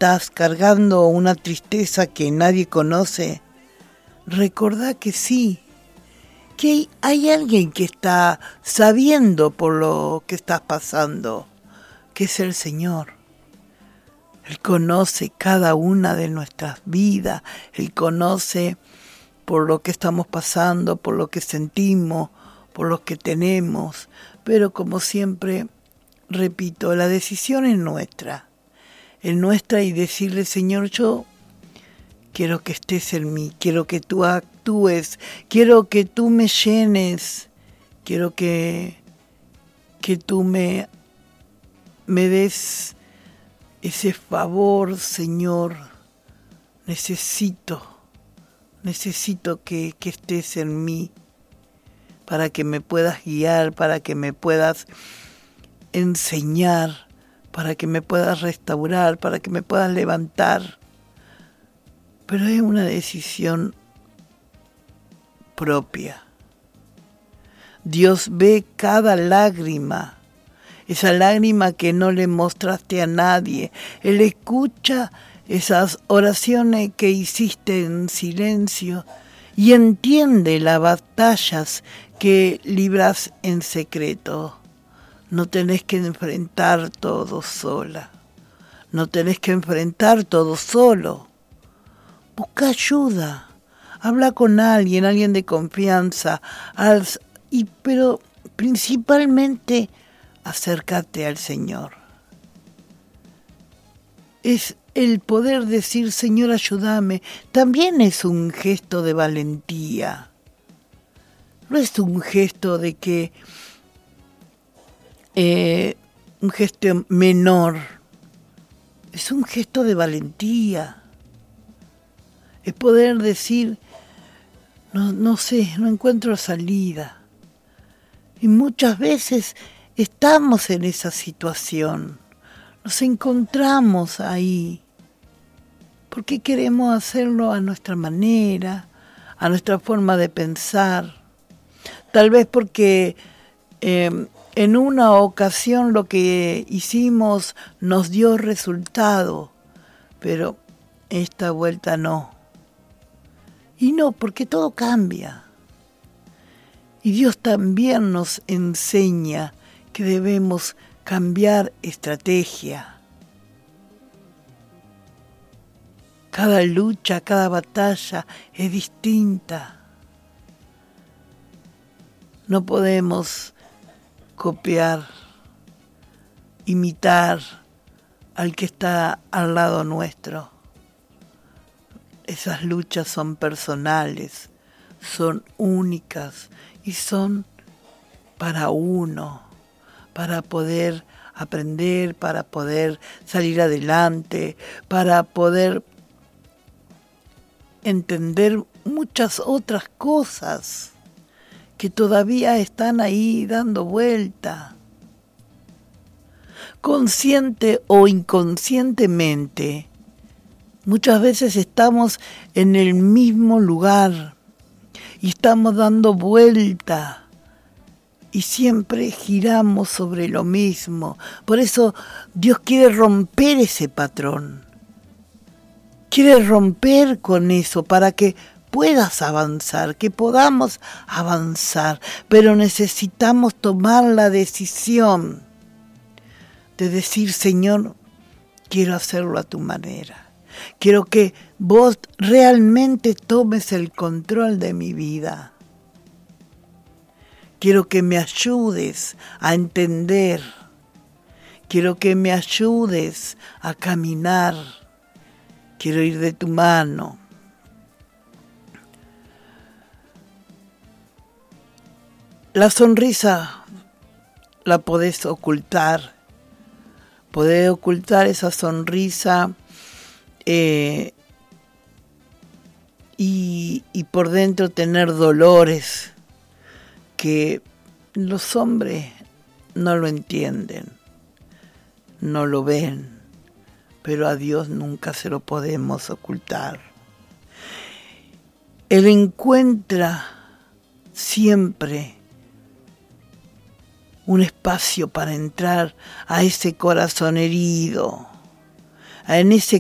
estás cargando una tristeza que nadie conoce, recordá que sí, que hay alguien que está sabiendo por lo que estás pasando, que es el Señor. Él conoce cada una de nuestras vidas, Él conoce por lo que estamos pasando, por lo que sentimos, por lo que tenemos, pero como siempre, repito, la decisión es nuestra y decirle, Señor, yo quiero que estés en mí, quiero que tú actúes, quiero que tú me llenes, quiero que tú me des ese favor, Señor. Necesito que estés en mí para que me puedas guiar, para que me puedas enseñar, para que me puedas restaurar, para que me puedas levantar. Pero es una decisión propia. Dios ve cada lágrima, esa lágrima que no le mostraste a nadie. Él escucha esas oraciones que hiciste en silencio y entiende las batallas que libras en secreto. No tenés que enfrentar todo sola, no tenés que enfrentar todo solo. Busca ayuda, habla con alguien de confianza, pero principalmente acércate al Señor. Es el poder decir, Señor, ayúdame, también es un gesto de valentía. No es un gesto de que, un gesto menor, es un gesto de valentía. Es poder decir, no sé, no encuentro salida. Y muchas veces estamos en esa situación, nos encontramos ahí, porque queremos hacerlo a nuestra manera, a nuestra forma de pensar. Tal vez porque en una ocasión lo que hicimos nos dio resultado, pero esta vuelta no. Y no, porque todo cambia. Y Dios también nos enseña que debemos cambiar estrategia. Cada lucha, cada batalla es distinta. No podemos copiar, imitar al que está al lado nuestro. Esas luchas son personales, son únicas y son para uno, para poder aprender, para poder salir adelante, para poder entender muchas otras cosas que todavía están ahí dando vuelta. Consciente o inconscientemente, muchas veces estamos en el mismo lugar y estamos dando vuelta y siempre giramos sobre lo mismo. Por eso Dios quiere romper ese patrón. Quiere romper con eso para que puedas avanzar, que podamos avanzar. Pero necesitamos tomar la decisión de decir, Señor, quiero hacerlo a tu manera. Quiero que vos realmente tomes el control de mi vida. Quiero que me ayudes a entender. Quiero que me ayudes a caminar. Quiero ir de tu mano. La sonrisa la podés ocultar. Podés ocultar esa sonrisa y por dentro tener dolores que los hombres no lo entienden, no lo ven, pero a Dios nunca se lo podemos ocultar. Él encuentra siempre un espacio para entrar a ese corazón herido, en ese